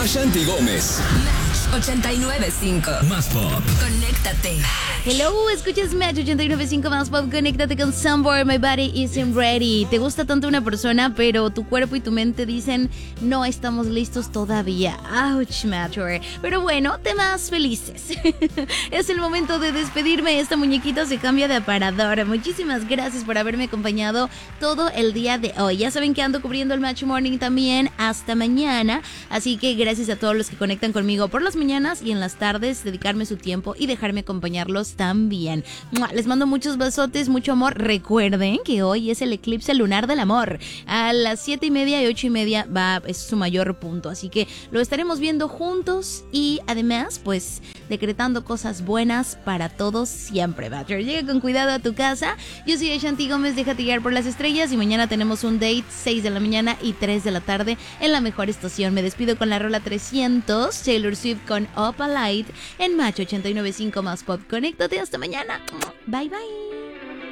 Ashanti Gómez. Match 89.5. Más pop. Conéctate. Hello, escuchas Match 89.5 Más Pop. Conéctate con Somewhere My Body Isn't Ready. Te gusta tanto una persona, pero tu cuerpo y tu mente dicen no estamos listos todavía. Ouch, Matcher. Pero bueno, temas felices. Es el momento de despedirme. Esta muñequita se cambia de aparador. Muchísimas gracias por haberme acompañado todo el día de hoy. Ya saben que ando cubriendo el Match Morning también hasta mañana. Así que gracias a todos los que conectan conmigo por las mañanas y en las tardes, dedicarme su tiempo y dejarme acompañarlos también. Les mando muchos besotes, mucho amor. Recuerden que hoy es el eclipse lunar del amor. A las 7:30 y 8:30 es su mayor punto. Así que lo estaremos viendo juntos y además, pues, decretando cosas buenas para todos siempre. Badger, llega con cuidado a tu casa. Yo soy Ashanti Gómez, déjate guiar por las estrellas y mañana tenemos un date 6 de la mañana y 3 de la tarde en la mejor estación. Me despido con la rola 300, Taylor Swift con Up a Light en Match 89.5 Más Pop. Conéctate hasta mañana. Bye bye.